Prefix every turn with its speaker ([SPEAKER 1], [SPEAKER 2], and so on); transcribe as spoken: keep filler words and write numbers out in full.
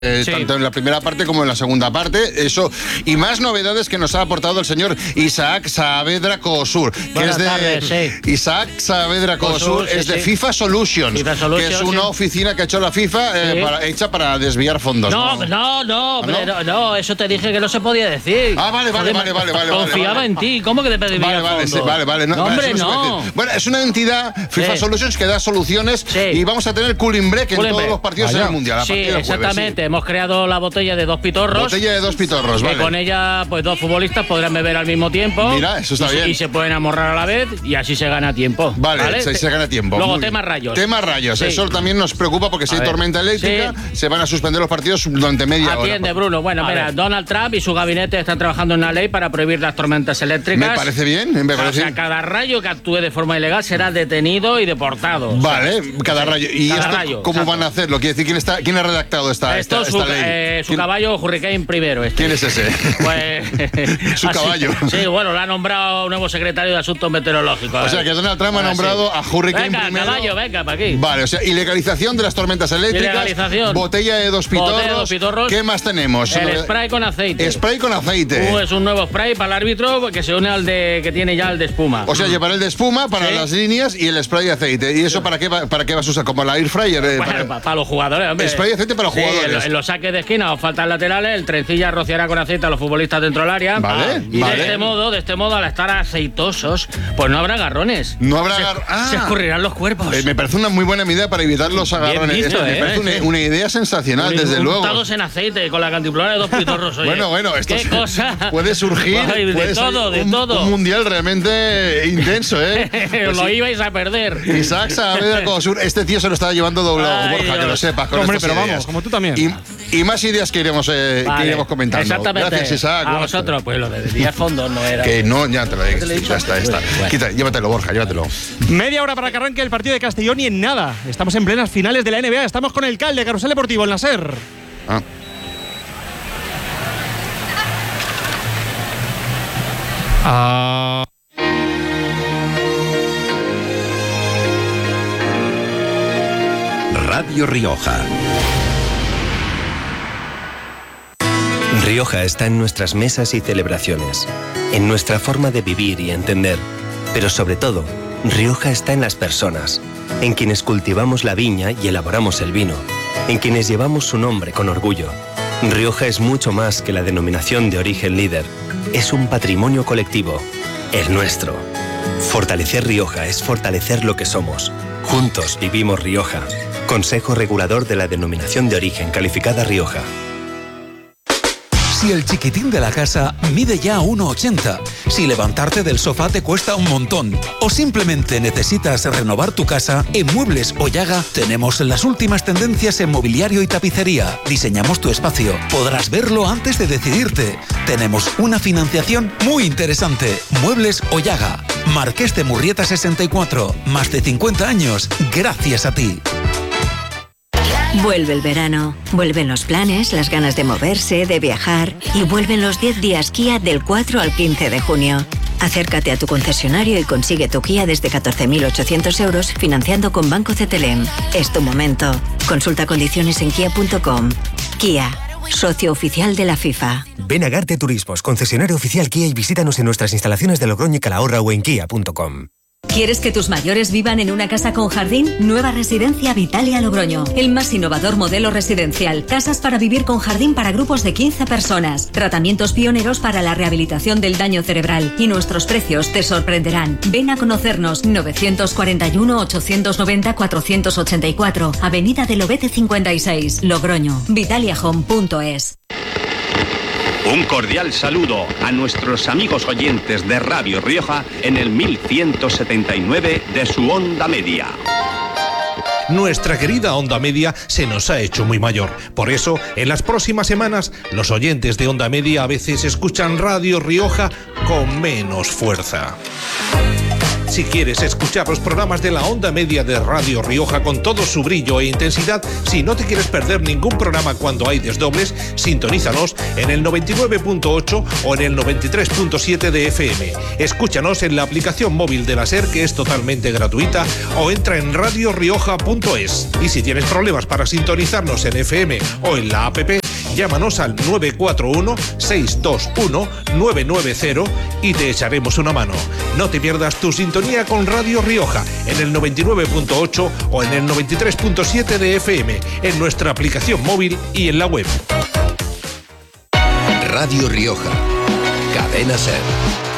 [SPEAKER 1] Eh, sí. Tanto en la primera parte como en la segunda parte, eso y más novedades que nos ha aportado el señor Isaac Saavedra Cosur, que
[SPEAKER 2] Buenas
[SPEAKER 1] es de
[SPEAKER 2] tardes, sí.
[SPEAKER 1] Isaac Saavedra Cosur,
[SPEAKER 2] sí,
[SPEAKER 1] es de
[SPEAKER 2] sí.
[SPEAKER 1] FIFA Solutions,
[SPEAKER 2] FIFA Solutions,
[SPEAKER 1] que es una
[SPEAKER 2] sí.
[SPEAKER 1] oficina que ha hecho la FIFA eh,
[SPEAKER 2] Sí.
[SPEAKER 1] para, hecha para desviar fondos.
[SPEAKER 2] No,
[SPEAKER 1] no,
[SPEAKER 2] no, no,
[SPEAKER 1] ¿Ah,
[SPEAKER 2] hombre,
[SPEAKER 1] no?
[SPEAKER 2] no, no, eso te dije que no se podía decir.
[SPEAKER 1] Ah, vale, vale, vale, vale, vale.
[SPEAKER 2] Confiaba
[SPEAKER 1] vale,
[SPEAKER 2] en ti, ¿cómo que te pedí
[SPEAKER 1] Vale, vale, sí, vale, vale. No,
[SPEAKER 2] no
[SPEAKER 1] vale,
[SPEAKER 2] hombre,
[SPEAKER 1] eso no se puede
[SPEAKER 2] no.
[SPEAKER 1] decir. Bueno, es una entidad, FIFA
[SPEAKER 2] Sí.
[SPEAKER 1] Solutions, que da soluciones
[SPEAKER 2] Sí.
[SPEAKER 1] y vamos a tener cooling break en
[SPEAKER 2] Cooling
[SPEAKER 1] todos
[SPEAKER 2] break.
[SPEAKER 1] los partidos
[SPEAKER 3] Vaya.
[SPEAKER 1] en el Mundial. A
[SPEAKER 2] Sí,
[SPEAKER 1] partir del jueves,
[SPEAKER 2] exactamente. Hemos creado la botella de dos pitorros.
[SPEAKER 1] Botella de dos pitorros,
[SPEAKER 2] Que
[SPEAKER 1] vale.
[SPEAKER 2] con ella, pues dos futbolistas podrán beber al mismo tiempo.
[SPEAKER 1] Mira, eso está
[SPEAKER 2] y, se-
[SPEAKER 1] bien.
[SPEAKER 2] Y se pueden amorrar a la vez y así se gana tiempo.
[SPEAKER 1] Vale, se, se gana tiempo.
[SPEAKER 2] Luego,
[SPEAKER 1] Muy bien.
[SPEAKER 2] tema rayos.
[SPEAKER 1] Tema rayos.
[SPEAKER 2] Sí.
[SPEAKER 1] Eso también nos preocupa porque si
[SPEAKER 2] A
[SPEAKER 1] hay
[SPEAKER 2] ver.
[SPEAKER 1] tormenta eléctrica,
[SPEAKER 2] Sí.
[SPEAKER 1] se van a suspender los partidos durante media hora.
[SPEAKER 2] Atiende, Bruno. Bueno,
[SPEAKER 3] A
[SPEAKER 2] mira,
[SPEAKER 3] ver.
[SPEAKER 2] Donald Trump y su gabinete están trabajando en una ley para prohibir las tormentas eléctricas.
[SPEAKER 1] Me parece bien, me
[SPEAKER 2] O
[SPEAKER 1] parece
[SPEAKER 2] sea, cada rayo que actúe de forma ilegal será detenido y deportado. O sea,
[SPEAKER 1] Vale, cada rayo. ¿Y
[SPEAKER 2] Cada
[SPEAKER 1] esto
[SPEAKER 2] rayo,
[SPEAKER 1] cómo
[SPEAKER 2] exacto.
[SPEAKER 1] van a hacerlo? Quiere decir, ¿quién, está, quién ha redactado esta,
[SPEAKER 2] Esto
[SPEAKER 1] esta,
[SPEAKER 2] su,
[SPEAKER 1] esta ley?
[SPEAKER 2] eh, su
[SPEAKER 1] ¿Quién,
[SPEAKER 2] caballo Hurricane primero. Este.
[SPEAKER 1] quién es ese?
[SPEAKER 2] Pues,
[SPEAKER 1] Su
[SPEAKER 2] así-
[SPEAKER 1] caballo.
[SPEAKER 2] Sí, bueno, lo ha nombrado nuevo secretario de Asuntos Meteorológicos.
[SPEAKER 1] O sea, que Donald Trump ha
[SPEAKER 2] Ahora
[SPEAKER 1] nombrado
[SPEAKER 2] sí.
[SPEAKER 1] a Hurricane
[SPEAKER 2] Venga,
[SPEAKER 1] primero.
[SPEAKER 2] caballo, venga, para aquí.
[SPEAKER 1] Vale, o sea, ilegalización de las tormentas eléctricas.
[SPEAKER 2] Ilegalización.
[SPEAKER 1] Botella de dos pitorros.
[SPEAKER 2] Botella de dos pitorros.
[SPEAKER 1] ¿Qué más tenemos?
[SPEAKER 2] El spray con aceite.
[SPEAKER 1] Spray con aceite.
[SPEAKER 2] Uh, es un nuevo spray para el árbitro que se une al de que tiene ya el de espuma.
[SPEAKER 1] O sea, llevar el de espuma para
[SPEAKER 2] Sí.
[SPEAKER 1] las líneas y el spray de aceite. ¿Y eso para qué, va, para qué vas a usar? Como la air fryer. eh,
[SPEAKER 2] Bueno,
[SPEAKER 1] para-
[SPEAKER 2] para, para los jugadores, hombre.
[SPEAKER 1] Spray de aceite para los
[SPEAKER 2] Sí,
[SPEAKER 1] jugadores.
[SPEAKER 2] En, en los saques de esquina o faltas laterales, el trencilla rociará con aceite a los futbolistas dentro del área.
[SPEAKER 1] Vale,
[SPEAKER 2] Y
[SPEAKER 1] vale.
[SPEAKER 2] de este modo, de este modo, al estar aceitosos, pues no habrá garrones.
[SPEAKER 1] No habrá
[SPEAKER 2] Se-
[SPEAKER 1] gar- ah.
[SPEAKER 2] Se escurrirán los cuerpos.
[SPEAKER 1] Eh, me parece una muy buena idea para evitar los agarrones.
[SPEAKER 2] visto,
[SPEAKER 1] Esto me
[SPEAKER 2] eh,
[SPEAKER 1] parece una,
[SPEAKER 2] sí.
[SPEAKER 1] una idea sensacional, desde luego.
[SPEAKER 2] Untados en aceite con la cantimplora de dos pitorros. Oye.
[SPEAKER 1] Bueno, bueno, esto
[SPEAKER 2] ¿Qué
[SPEAKER 1] es-
[SPEAKER 2] cosa?
[SPEAKER 1] puede surgir.
[SPEAKER 2] Ay, de
[SPEAKER 1] puede
[SPEAKER 2] todo,
[SPEAKER 1] salir
[SPEAKER 2] de
[SPEAKER 1] un,
[SPEAKER 2] todo.
[SPEAKER 1] un mundial realmente intenso, ¿eh? Pues
[SPEAKER 2] Lo
[SPEAKER 1] sí.
[SPEAKER 2] ibais a perder.
[SPEAKER 1] Isaac Saavedra Cosur, este tío se lo estaba llevando doblado,
[SPEAKER 2] Ay,
[SPEAKER 1] Borja, que
[SPEAKER 2] Dios.
[SPEAKER 1] lo sepas. Con
[SPEAKER 3] Hombre,
[SPEAKER 1] estas
[SPEAKER 3] pero
[SPEAKER 1] ideas.
[SPEAKER 3] vamos, como tú también.
[SPEAKER 1] Y, y más ideas que iremos, eh,
[SPEAKER 2] Vale,
[SPEAKER 1] que iremos comentando.
[SPEAKER 2] Exactamente.
[SPEAKER 1] Gracias, Isaac.
[SPEAKER 2] A
[SPEAKER 1] Buenas
[SPEAKER 2] vosotros, pues lo de diez fondos no era.
[SPEAKER 1] Que no, ya te lo digo.
[SPEAKER 2] ¿Te lo he dicho?
[SPEAKER 1] Ya está, ya está.
[SPEAKER 2] Bueno.
[SPEAKER 1] Quita, llévatelo, Borja, llévatelo.
[SPEAKER 3] Media hora para que arranque el partido de Castellón y en nada. Estamos en plenas finales de la N B A. Estamos con el Cal de Carrusel Deportivo, el Nasser.
[SPEAKER 1] Ah.
[SPEAKER 3] Ah.
[SPEAKER 4] Radio Rioja. Rioja está en nuestras mesas y celebraciones, en nuestra forma de vivir y entender, pero sobre todo, Rioja está en las personas, en quienes cultivamos la viña y elaboramos el vino, en quienes llevamos su nombre con orgullo. Rioja es mucho más que la denominación de origen líder, es un patrimonio colectivo, el nuestro. Fortalecer Rioja es fortalecer lo que somos. Juntos vivimos Rioja. Consejo Regulador de la Denominación de Origen Calificada Rioja.
[SPEAKER 5] Si el chiquitín de la casa mide ya uno ochenta, si levantarte del sofá te cuesta un montón o simplemente necesitas renovar tu casa, en Muebles Oyaga tenemos las últimas tendencias en mobiliario y tapicería. Diseñamos tu espacio, podrás verlo antes de decidirte. Tenemos una financiación muy interesante. Muebles Oyaga, Marqués de Murrieta sesenta y cuatro, más de cincuenta años, gracias a ti.
[SPEAKER 6] Vuelve el verano, vuelven los planes, las ganas de moverse, de viajar y vuelven los diez días Kia del cuatro al quince de junio. Acércate a tu concesionario y consigue tu Kia desde catorce mil ochocientos euros financiando con Banco C T L M. Es tu momento. Consulta condiciones en kia punto com. Kia, socio oficial de la FIFA.
[SPEAKER 7] Ven a Garte Turismos, concesionario oficial Kia, y visítanos en nuestras instalaciones de Logroño y Calahorra o en kia punto com.
[SPEAKER 8] ¿Quieres que tus mayores vivan en una casa con jardín? Nueva residencia Vitalia Logroño. El más innovador modelo residencial. Casas para vivir con jardín para grupos de quince personas. Tratamientos pioneros para la rehabilitación del daño cerebral. Y nuestros precios te sorprenderán. Ven a conocernos. novecientos cuarenta y uno, ochocientos noventa, cuatrocientos ochenta y cuatro. Avenida del Obete cincuenta y seis. Logroño. Vitalia Home punto es.
[SPEAKER 9] Un cordial saludo a nuestros amigos oyentes de Radio Rioja en el mil ciento setenta y nueve de su onda media.
[SPEAKER 10] Nuestra querida onda media se nos ha hecho muy mayor. Por eso, en las próximas semanas, los oyentes de onda media a veces escuchan Radio Rioja con menos fuerza. Si quieres escuchar los programas de la onda media de Radio Rioja con todo su brillo e intensidad, si no te quieres perder ningún programa cuando hay desdobles, sintonízanos en el noventa y nueve punto ocho o en el noventa y tres punto siete de F M. Escúchanos en la aplicación móvil de la SER, que es totalmente gratuita, o entra en radio rioja punto es. Y si tienes problemas para sintonizarnos en F M o en la app, llámanos al nueve cuatro uno, seis dos uno, nueve nueve cero y te echaremos una mano. No te pierdas tu sintonía con Radio Rioja en el noventa y nueve punto ocho o en el noventa y tres punto siete de F M, en nuestra aplicación móvil y en la web.
[SPEAKER 11] Radio Rioja, Cadena SER.